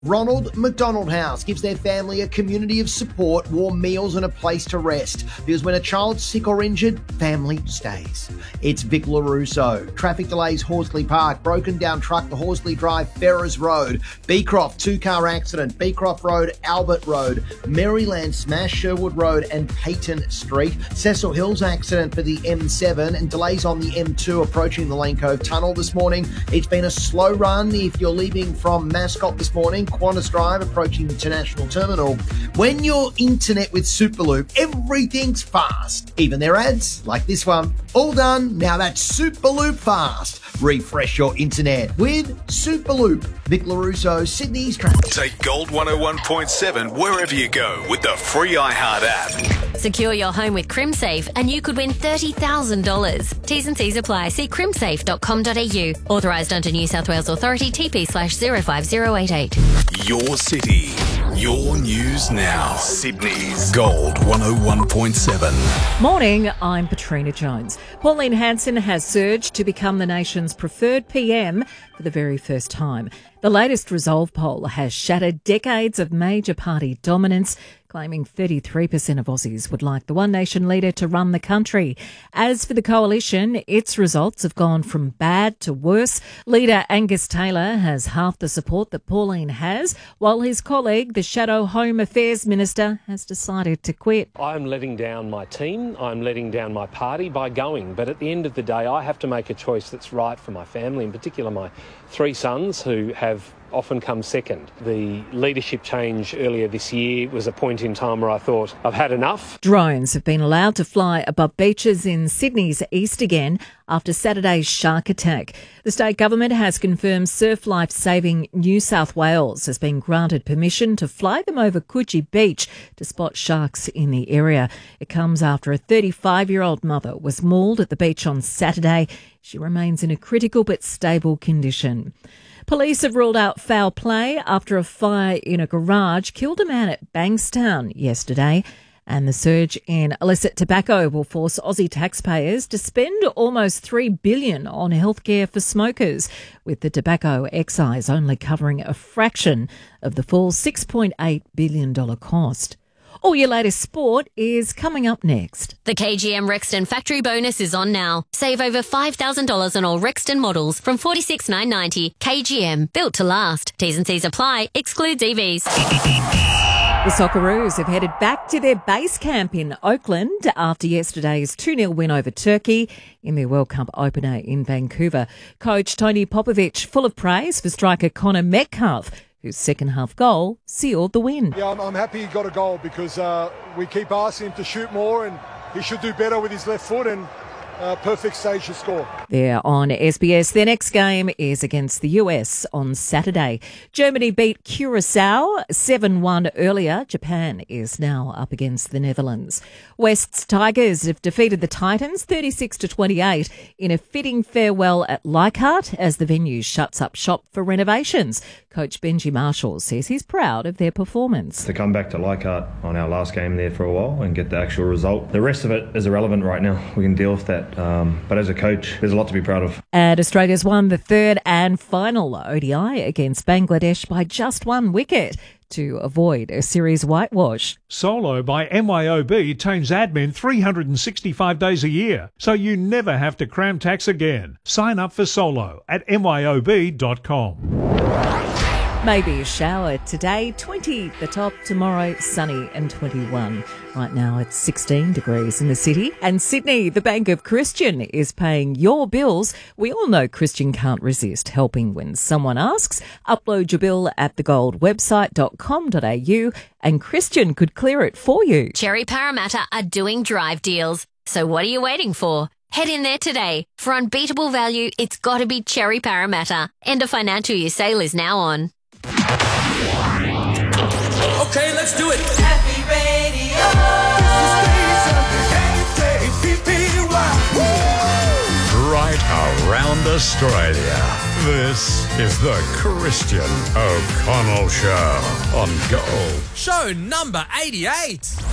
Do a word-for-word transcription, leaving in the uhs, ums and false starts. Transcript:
Ronald McDonald House gives their family a community of support, warm meals and a place to rest. Because when a child's sick or injured, family stays. It's Vic LaRusso. Traffic delays Horsley Park, broken down truck to Horsley Drive, Ferrers Road. Beecroft, two-car accident, Beecroft Road, Albert Road. Maryland smash, Sherwood Road and Peyton Street. Cecil Hills accident for the M seven and delays on the M two approaching the Lane Cove Tunnel this morning. It's been a slow run if you're leaving from Mascot this morning. Qantas Drive approaching the International Terminal. When you're internet with Superloop, everything's fast. Even their ads, like this one. All done. Now that's Superloop fast. Refresh your internet with Superloop. Vic LaRusso, Sydney's traffic. Take Gold one oh one point seven wherever you go with the free iHeart app. Secure your home with CrimSafe and you could win thirty thousand dollars. T's and C's apply. See crimsafe dot com dot a u. Authorised under New South Wales Authority, T P slash zero five zero eight eight. Your city, your news now. Sydney's Gold one oh one point seven. Morning, I'm Patrina Jones. Pauline Hanson has surged to become the nation's preferred P M for the very first time. The latest Resolve poll has shattered decades of major party dominance, claiming thirty-three percent of Aussies would like the One Nation leader to run the country. As for the coalition, its results have gone from bad to worse. Leader Angus Taylor has half the support that Pauline has, while his colleague, the Shadow Home Affairs Minister, has decided to quit. I'm letting down my team, I'm letting down my party by going, but at the end of the day I have to make a choice that's right for my family, in particular my three sons who have often come second. The leadership change earlier this year was a point in time where I thought, I've had enough. Drones have been allowed to fly above beaches in Sydney's east again after Saturday's shark attack. The state government has confirmed Surf Life Saving New South Wales has been granted permission to fly them over Coogee Beach to spot sharks in the area. It comes after a thirty-five-year-old mother was mauled at the beach on Saturday. She remains in a critical but stable condition. Police have ruled out foul play after a fire in a garage killed a man at Bankstown yesterday. And the surge in illicit tobacco will force Aussie taxpayers to spend almost three billion dollars on healthcare for smokers, with the tobacco excise only covering a fraction of the full six point eight billion dollars cost. All your latest sport is coming up next. The K G M Rexton Factory Bonus is on now. Save over five thousand dollars on all Rexton models from forty-six thousand nine hundred ninety dollars. K G M, built to last. T's and C's apply. Excludes E Vs. The Socceroos have headed back to their base camp in Oakland after yesterday's two nil win over Turkey in their World Cup opener in Vancouver. Coach Tony Popovic full of praise for striker Connor Metcalf, whose second-half goal sealed the win. Yeah, I'm, I'm happy he got a goal because uh, we keep asking him to shoot more and he should do better with his left foot, and uh, perfect stage to score. There on S B S. Their next game is against the U S on Saturday. Germany beat Curacao seven one earlier. Japan is now up against the Netherlands. West's Tigers have defeated the Titans thirty-six to twenty-eight in a fitting farewell at Leichhardt as the venue shuts up shop for renovations. Coach Benji Marshall says he's proud of their performance. To come back to Leichhardt on our last game there for a while and get the actual result. The rest of it is irrelevant right now. We can deal with that. Um, but as a coach, there's a lot to be proud of. And Australia's won the third and final O D I against Bangladesh by just one wicket to avoid a series whitewash. Solo by M Y O B tames admin three hundred sixty-five days a year, so you never have to cram tax again. Sign up for Solo at M Y O B dot com. Maybe a shower today, twenty the top, tomorrow sunny and twenty-one. Right now it's sixteen degrees in the city. And Sydney, the Bank of Christian, is paying your bills. We all know Christian can't resist helping when someone asks. Upload your bill at the gold website dot com dot a u and Christian could clear it for you. Cherry Parramatta are doing drive deals. So what are you waiting for? Head in there today. For unbeatable value, it's got to be Cherry Parramatta. End of financial year sale is now on. Okay, let's do it. Happy Radio. Right around Australia. This is the Christian O'Connell Show on Gold. Show number eighty-eight.